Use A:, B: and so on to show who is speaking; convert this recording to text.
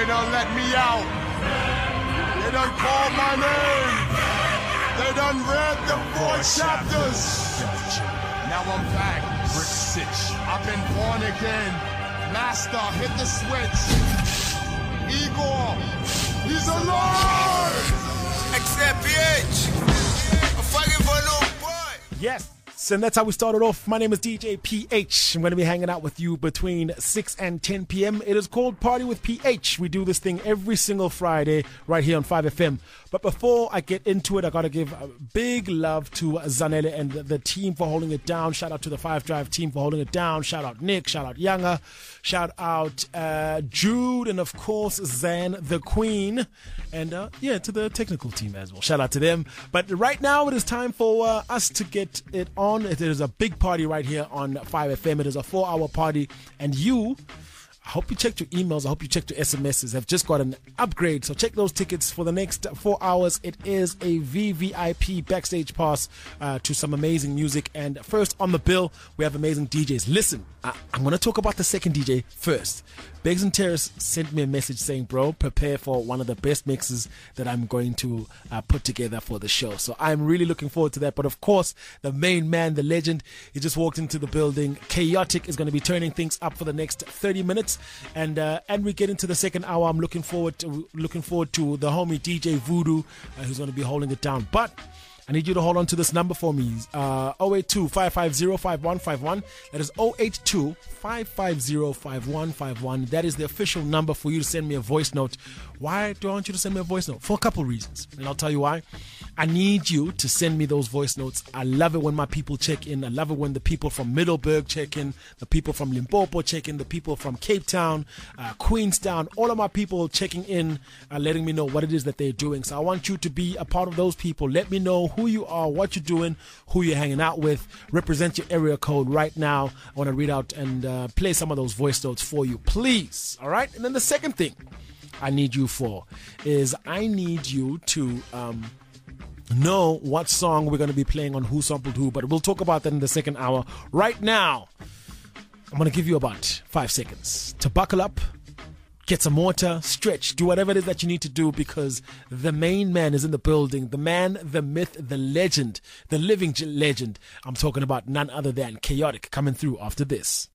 A: They done let me out. They done called my name. They done read the 4 chapters. Now I'm back. Brick Sitch. I've been born again. Master, hit the switch. Igor, he's alive.
B: XFPH. I'm fucking for no boy.
C: Yes. And that's how we started off. My name is DJ PH. I'm going to be hanging out with you between 6 and 10 p.m. It is called Party with PH. We do this thing every single Friday right here on 5FM. But before I get into it, I got to give a big love to Zanele and the team for holding it down. Shout out to the 5 Drive team for holding it down. Shout out Nick. Shout out Younger. Shout out Jude. And of course, Zan the Queen. And to the technical team as well. Shout out to them. But right now, it is time for us to get it on. It is a big party right here on 5FM. It is a 4-hour party. And I hope you checked your emails. I hope you checked your SMSs. I've just got an upgrade. So check those tickets for the next 4 hours. It is a VVIP backstage pass to some amazing music. And first on the bill, we have amazing DJs. Listen, I'm going to talk about the second DJ first. Beggs and Terrace sent me a message saying, bro, prepare for one of the best mixes that I'm going to put together for the show. So I'm really looking forward to that. But of course, the main man, the legend, he just walked into the building. Chaotic is going to be turning things up for the next 30 minutes. And we get into the second hour. I'm looking forward to the homie DJ Voodoo, who's going to be holding it down. But I need you to hold on to this number for me. 082-550-5151. That is 082-550-5151. That is the official number for you to send me a voice note. Why do I want you to send me a voice note? For a couple reasons. And I'll tell you why. I need you to send me those voice notes. I love it when my people check in. I love it when the people from Middleburg check in, the people from Limpopo check in, the people from Cape Town, Queenstown, all of my people checking in, letting me know what it is that they're doing. So I want you to be a part of those people. Let me know who you are, what you're doing, who you're hanging out with. Represent your area code right now. I want to read out and play some of those voice notes for you, please. All right? And then the second thing I need you for is I need you to know what song we're going to be playing on Who Sampled Who, but we'll talk about that in the second hour. Right now, I'm going to give you about 5 seconds to buckle up, get some water, stretch, do whatever it is that you need to do, because the main man is in the building. The man, the myth, the legend, the living legend. I'm talking about none other than Chaotic, coming through after this.